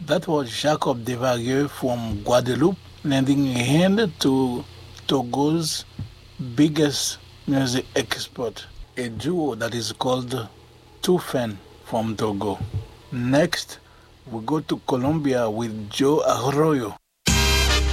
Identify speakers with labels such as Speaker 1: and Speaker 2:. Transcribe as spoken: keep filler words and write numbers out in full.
Speaker 1: That was Jacob Devarieux from Guadeloupe, lending a hand to Togo's biggest music export, a duo that is called Toufen from Togo. Next, we go to Colombia with Joe Arroyo